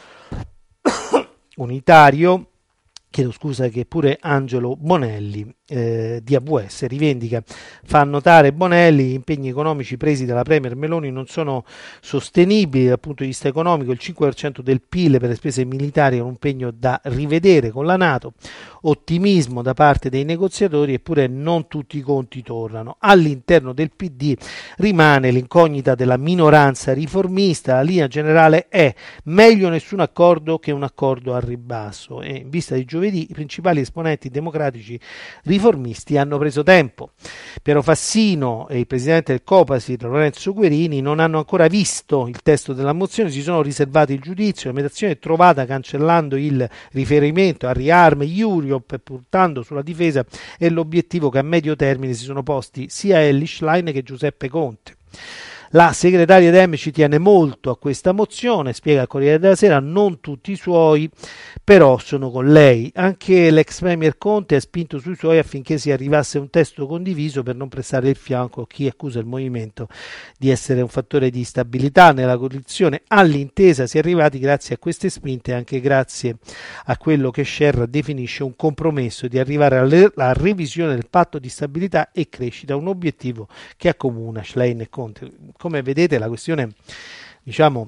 Speaker 1: unitario, chiedo scusa, che pure Angelo Bonelli eh, di A V S rivendica. Fa notare Bonelli: gli impegni economici presi dalla Premier Meloni non sono sostenibili dal punto di vista economico, il cinque per cento del P I L per le spese militari è un impegno da rivedere con la NATO, ottimismo da parte dei negoziatori, eppure non tutti i conti tornano. All'interno del P D rimane l'incognita della minoranza riformista, la linea generale è meglio nessun accordo che un accordo al ribasso, e in vista di giovedì i principali esponenti democratici riformisti hanno preso tempo. Piero Fassino e il presidente del Copasir Lorenzo Guerini non hanno ancora visto il testo della mozione, si sono riservati il giudizio. La mediazione è trovata cancellando il riferimento a riarme Europe e puntando sulla difesa è l'obiettivo che a medio termine si sono posti sia Elly Schlein che Giuseppe Conte. La segretaria Dem ci tiene molto a questa mozione, spiega il Corriere della Sera, non tutti i suoi però sono con lei. Anche l'ex premier Conte ha spinto sui suoi affinché si arrivasse a un testo condiviso per non prestare il fianco a chi accusa il movimento di essere un fattore di instabilità nella coalizione. All'intesa si è arrivati grazie a queste spinte e anche grazie a quello che Scerra definisce un compromesso di arrivare alla revisione del patto di stabilità e crescita, un obiettivo che accomuna Schlein e Conte. Come vedete, la questione, diciamo,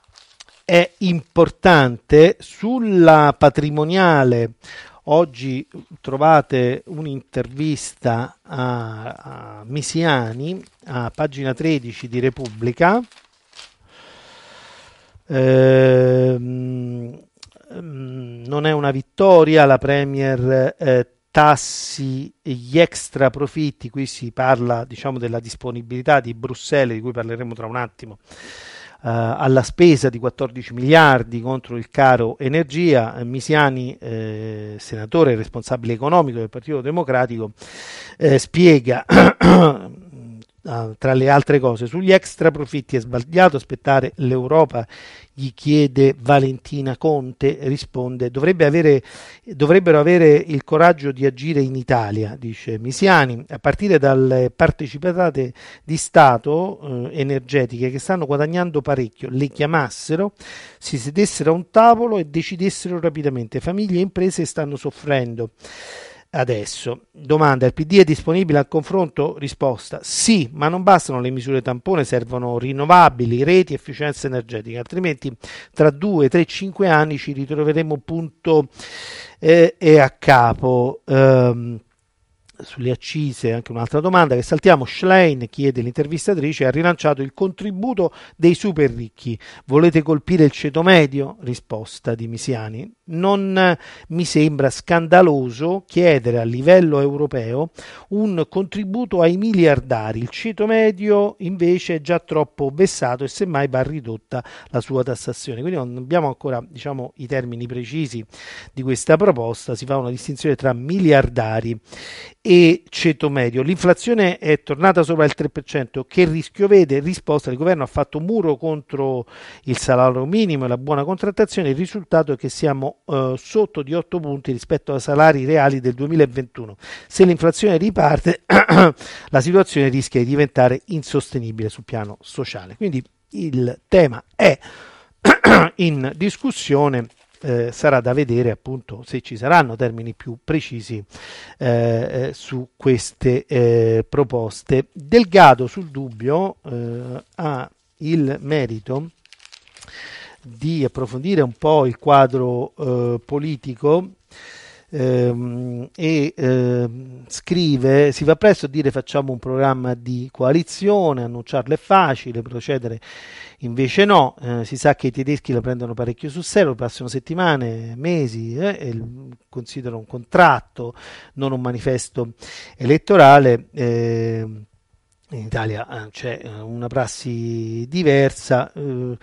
Speaker 1: è importante. Sulla patrimoniale oggi trovate un'intervista a, a Misiani a pagina tredici di Repubblica. Ehm, non è una vittoria, la Premier eh, tassi gli extra profitti, qui si parla, diciamo, della disponibilità di Bruxelles, di cui parleremo tra un attimo, Uh, alla spesa di quattordici miliardi contro il caro energia. Misiani, eh, senatore responsabile economico del Partito Democratico, eh, spiega Uh, tra le altre cose, sugli extra profitti è sbagliato aspettare l'Europa, gli chiede Valentina Conte, risponde dovrebbe avere, dovrebbero avere il coraggio di agire in Italia, dice Misiani, a partire dalle partecipate di Stato eh, energetiche che stanno guadagnando parecchio, le chiamassero, si sedessero a un tavolo e decidessero rapidamente. Famiglie e imprese stanno soffrendo. Adesso, domanda, il P D è disponibile al confronto? Risposta, sì, ma non bastano le misure tampone, servono rinnovabili, reti, efficienza energetica, altrimenti tra due, tre, cinque anni ci ritroveremo punto eh, e a capo. Um, sulle accise anche un'altra domanda che saltiamo. Schlein, chiede l'intervistatrice, ha rilanciato il contributo dei super ricchi, volete colpire il ceto medio? Risposta di Misiani, non mi sembra scandaloso chiedere a livello europeo un contributo ai miliardari, il ceto medio invece è già troppo vessato e semmai va ridotta la sua tassazione. Quindi non abbiamo ancora, diciamo, i termini precisi di questa proposta, si fa una distinzione tra miliardari e ceto medio. L'inflazione è tornata sopra il tre per cento. Che rischio vede? Risposta: il governo ha fatto muro contro il salario minimo e la buona contrattazione. Il risultato è che siamo eh, sotto di otto punti rispetto ai salari reali del duemilaventuno. Se l'inflazione riparte, la situazione rischia di diventare insostenibile sul piano sociale. Quindi il tema è in discussione. Eh, sarà da vedere appunto se ci saranno termini più precisi eh, eh, su queste eh, proposte. Delgado sul dubbio eh, ha il merito di approfondire un po' il quadro eh, politico ehm, e eh, scrive: si va presto a dire facciamo un programma di coalizione, annunciarlo è facile, procedere invece no. Eh, si sa che i tedeschi la prendono parecchio sul serio, passano settimane, mesi eh, e considerano un contratto, non un manifesto elettorale. Eh, in Italia eh, c'è una prassi diversa. Eh,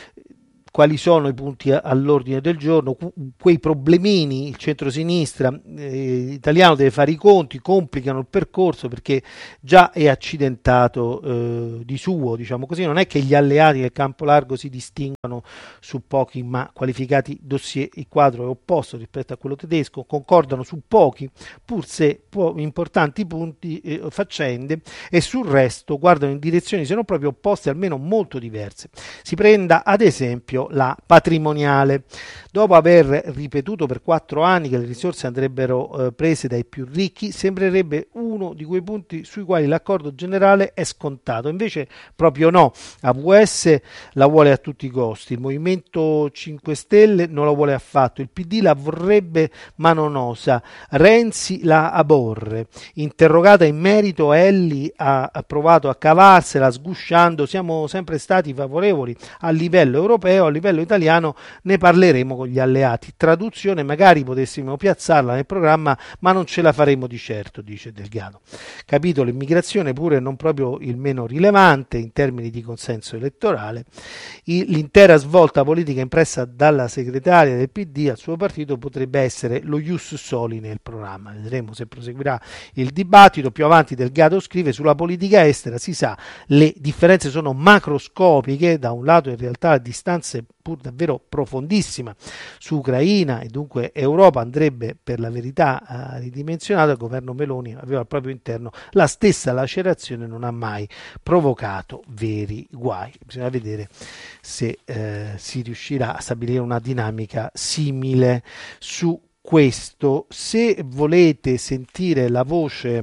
Speaker 1: quali sono i punti all'ordine del giorno? Quei problemini, il centrosinistra eh, italiano deve fare i conti, complicano il percorso perché già è accidentato eh, di suo, diciamo così. Non è che gli alleati del campo largo si distinguano su pochi ma qualificati dossier. Il quadro è opposto rispetto a quello tedesco, concordano su pochi, pur se po- importanti punti, eh, faccende, e sul resto guardano in direzioni se non proprio opposte, almeno molto diverse. Si prenda ad esempio la patrimoniale. Dopo aver ripetuto per quattro anni che le risorse andrebbero eh, prese dai più ricchi, sembrerebbe uno di quei punti sui quali l'accordo generale è scontato. Invece proprio no. A V S la vuole a tutti i costi, il Movimento cinque Stelle non la vuole affatto, il P D la vorrebbe ma non osa, Renzi la aborre. Interrogata in merito, Elli ha provato a cavarsela sgusciando: siamo sempre stati favorevoli a livello europeo, a livello italiano ne parleremo con gli alleati. Traduzione: magari potessimo piazzarla nel programma ma non ce la faremo di certo, dice Delgado. Capitolo immigrazione, pure non proprio il meno rilevante in termini di consenso elettorale. L'intera svolta politica impressa dalla segretaria del P D al suo partito potrebbe essere lo ius soli nel programma. Vedremo se proseguirà il dibattito. Più avanti Delgado scrive: sulla politica estera si sa, le differenze sono macroscopiche. Da un lato in realtà a distanze pur davvero profondissima su Ucraina e dunque Europa andrebbe per la verità eh, ridimensionata. Il governo Meloni aveva al proprio interno la stessa lacerazione, non ha mai provocato veri guai. Bisogna vedere se eh, si riuscirà a stabilire una dinamica simile su questo. Se volete sentire la voce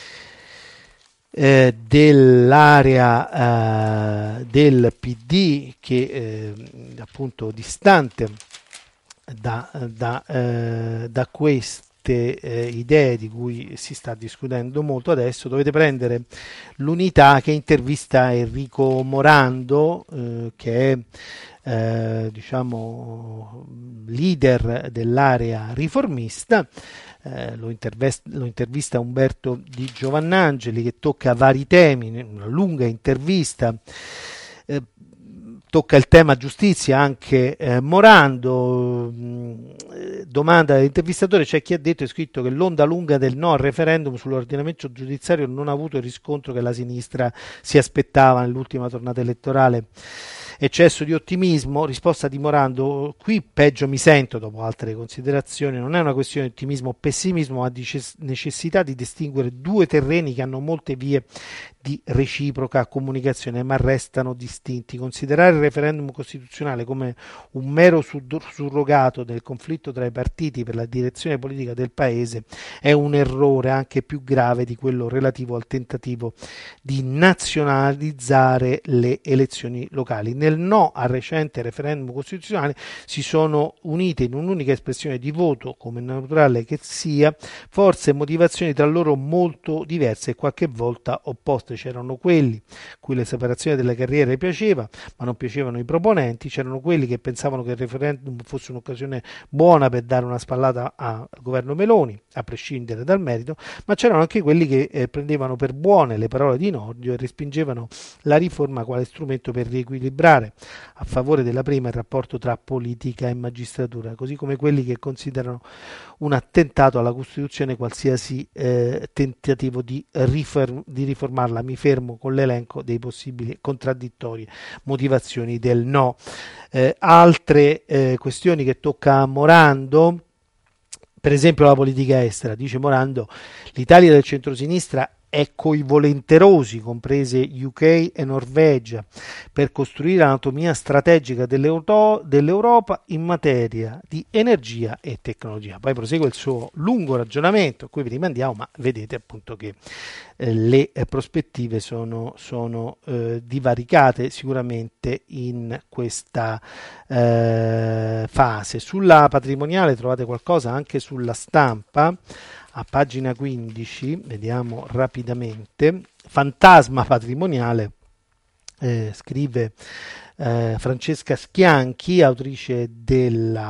Speaker 1: Eh, dell'area eh, del P D che eh, appunto distante da, da, eh, da queste eh, idee di cui si sta discutendo molto adesso, dovete prendere l'Unità che intervista Enrico Morando, eh, che è eh, diciamo leader dell'area riformista. Eh, lo, lo intervista Umberto Di Giovannangeli, che tocca vari temi, una lunga intervista. Eh, tocca il tema giustizia anche eh, Morando. Eh, domanda dell'intervistatore: c'è chi ha detto e scritto che l'onda lunga del no al referendum sull'ordinamento giudiziario non ha avuto il riscontro che la sinistra si aspettava nell'ultima tornata elettorale. Eccesso di ottimismo? Risposta di Morando: qui peggio mi sento dopo altre considerazioni. Non è una questione di ottimismo o pessimismo, ma di necessità di distinguere due terreni che hanno molte vie di reciproca comunicazione ma restano distinti. Considerare il referendum costituzionale come un mero surrogato del conflitto tra i partiti per la direzione politica del paese è un errore anche più grave di quello relativo al tentativo di nazionalizzare le elezioni locali. Nel no al recente referendum costituzionale si sono unite in un'unica espressione di voto, come naturale che sia, forze e motivazioni tra loro molto diverse e qualche volta opposte. C'erano quelli cui la separazione delle carriere piaceva, ma non piacevano i proponenti. C'erano quelli che pensavano che il referendum fosse un'occasione buona per dare una spallata al governo Meloni, a prescindere dal merito, ma c'erano anche quelli che eh, prendevano per buone le parole di Nordio e respingevano la riforma quale strumento per riequilibrare equiparare a favore della prima il rapporto tra politica e magistratura, così come quelli che considerano un attentato alla Costituzione qualsiasi eh, tentativo di, rifer- di riformarla. Mi fermo con l'elenco dei possibili contraddittorie motivazioni del no. Eh, altre eh, questioni che tocca a Morando, per esempio la politica estera. Dice Morando, l'Italia del centrosinistra è coi volenterosi, comprese U K e Norvegia, per costruire l'anatomia strategica dell'Europa in materia di energia e tecnologia. Poi prosegue il suo lungo ragionamento, qui vi rimandiamo, ma vedete appunto che eh, le eh, prospettive sono, sono eh, divaricate sicuramente in questa eh, fase. Sulla patrimoniale trovate qualcosa anche sulla Stampa. A pagina quindici, vediamo rapidamente, fantasma patrimoniale, eh, scrive eh, Francesca Schianchi, autrice della,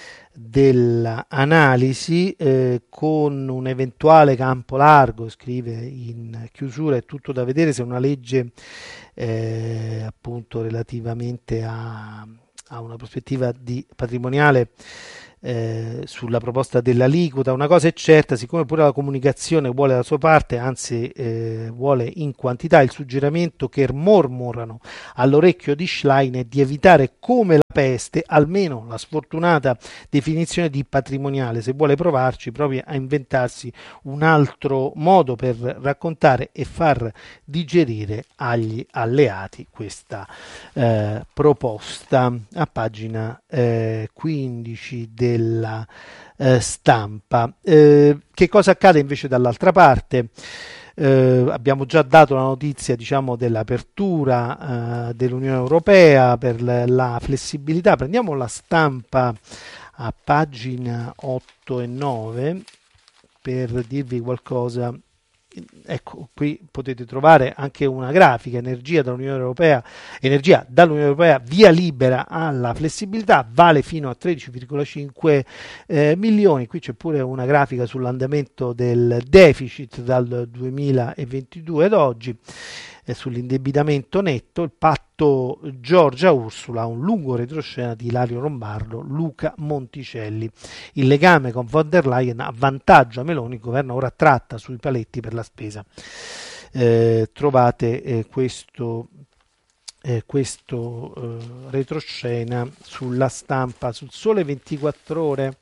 Speaker 1: dell'analisi, eh, con un eventuale campo largo, scrive in chiusura, è tutto da vedere se una legge eh, appunto relativamente a, a una prospettiva di patrimoniale Eh, sulla proposta dell'aliquota. Una cosa è certa, siccome pure la comunicazione vuole la sua parte, anzi eh, vuole in quantità, il suggerimento che mormorano all'orecchio di Schlein è di evitare come la peste almeno la sfortunata definizione di patrimoniale, se vuole provarci proprio a inventarsi un altro modo per raccontare e far digerire agli alleati questa eh, proposta. A pagina eh, quindici della eh, Stampa. Eh, che cosa accade invece dall'altra parte? Eh, abbiamo già dato la notizia, diciamo, dell'apertura eh, dell'Unione Europea per la, la flessibilità. Prendiamo la Stampa a pagina otto e nove per dirvi qualcosa. Ecco, qui potete trovare anche una grafica, energia dall'Unione Europea, energia dall'Unione Europea, via libera alla flessibilità, vale fino a tredici virgola cinque eh, milioni. Qui c'è pure una grafica sull'andamento del deficit dal duemilaventidue ad oggi, eh, sull'indebitamento netto. Il patto Giorgia Ursula, un lungo retroscena di Ilario Lombardo, Luca Monticelli. Il legame con von der Leyen avvantaggia Meloni, il governo ora tratta sui paletti per la spesa. Eh, trovate eh, questo, eh, questo eh, retroscena sulla Stampa, sul Sole ventiquattro Ore.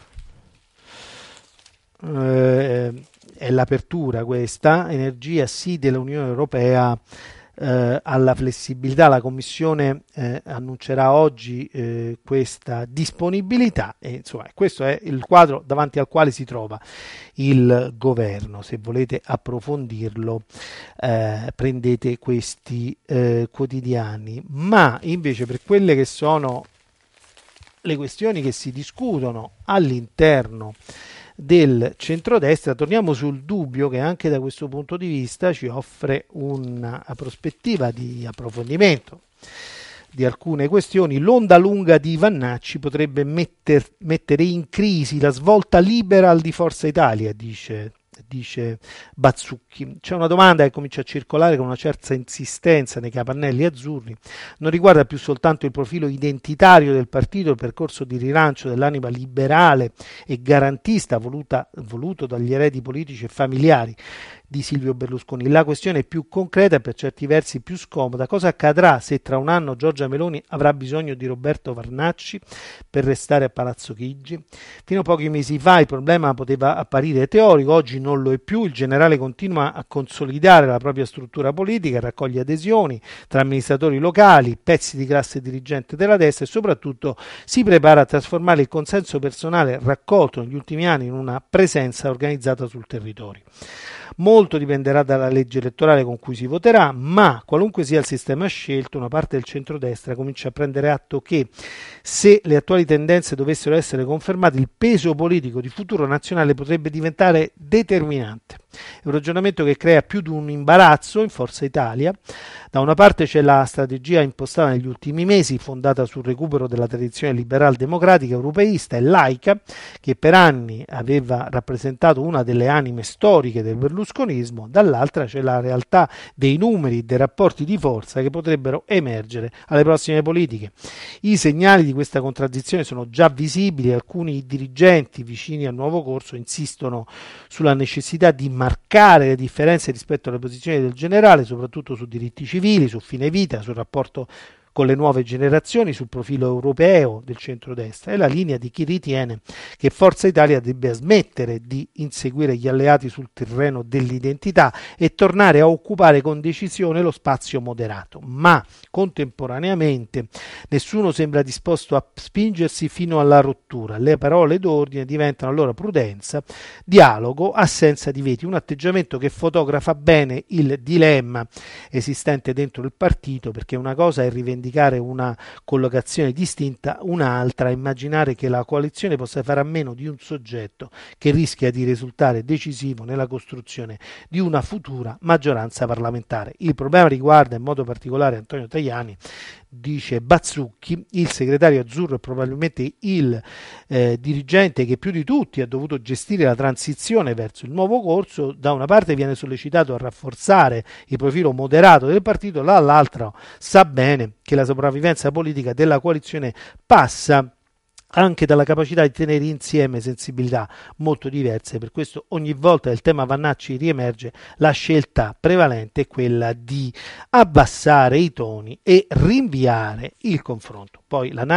Speaker 1: Eh, è l'apertura questa, energia sì dell'Unione Europea eh, alla flessibilità. La Commissione eh, annuncerà oggi eh, questa disponibilità e insomma questo è il quadro davanti al quale si trova il governo. Se volete approfondirlo eh, prendete questi eh, quotidiani, ma invece per quelle che sono le questioni che si discutono all'interno del centrodestra, torniamo sul dubbio che anche da questo punto di vista ci offre una prospettiva di approfondimento di alcune questioni. L'onda lunga di Vannacci potrebbe metter, mettere in crisi la svolta liberal di Forza Italia, dice dice Bazzucchi. C'è una domanda che comincia a circolare con una certa insistenza nei capannelli azzurri, non riguarda più soltanto il profilo identitario del partito, il percorso di rilancio dell'anima liberale e garantista voluta, voluto dagli eredi politici e familiari di Silvio Berlusconi. La questione è più concreta e per certi versi più scomoda. Cosa accadrà se tra un anno Giorgia Meloni avrà bisogno di Roberto Vannacci per restare a Palazzo Chigi? Fino a pochi mesi fa il problema poteva apparire teorico, oggi non lo è più. Il generale continua a consolidare la propria struttura politica, raccoglie adesioni tra amministratori locali, pezzi di classe dirigente della destra e soprattutto si prepara a trasformare il consenso personale raccolto negli ultimi anni in una presenza organizzata sul territorio. Molto dipenderà dalla legge elettorale con cui si voterà, ma qualunque sia il sistema scelto, una parte del centrodestra comincia a prendere atto che se le attuali tendenze dovessero essere confermate, il peso politico di Futuro Nazionale potrebbe diventare determinante. È un ragionamento che crea più di un imbarazzo in Forza Italia. Da una parte c'è la strategia impostata negli ultimi mesi, fondata sul recupero della tradizione liberal democratica europeista e laica, che per anni aveva rappresentato una delle anime storiche del berlusconismo. Dall'altra c'è la realtà dei numeri, dei rapporti di forza che potrebbero emergere alle prossime politiche. I segnali di questa contraddizione sono già visibili. Alcuni dirigenti vicini al nuovo corso insistono sulla necessità di marcare le differenze rispetto alle posizioni del generale, soprattutto su diritti civili, su fine vita, sul rapporto con le nuove generazioni, sul profilo europeo del centrodestra. È la linea di chi ritiene che Forza Italia debba smettere di inseguire gli alleati sul terreno dell'identità e tornare a occupare con decisione lo spazio moderato. Ma contemporaneamente nessuno sembra disposto a spingersi fino alla rottura. Le parole d'ordine diventano allora prudenza, dialogo, assenza di veti, un atteggiamento che fotografa bene il dilemma esistente dentro il partito, perché una cosa è rivendicare una collocazione distinta, un'altra immaginare che la coalizione possa fare a meno di un soggetto che rischia di risultare decisivo nella costruzione di una futura maggioranza parlamentare. Il problema riguarda in modo particolare Antonio Tajani, dice Bazzucchi, il segretario azzurro e probabilmente il eh, dirigente che più di tutti ha dovuto gestire la transizione verso il nuovo corso. Da una parte viene sollecitato a rafforzare il profilo moderato del partito, dall'altra sa bene che la sopravvivenza politica della coalizione passa anche dalla capacità di tenere insieme sensibilità molto diverse. Per questo ogni volta che il tema Vannacci riemerge, la scelta prevalente è quella di abbassare i toni e rinviare il confronto. Poi l'analisi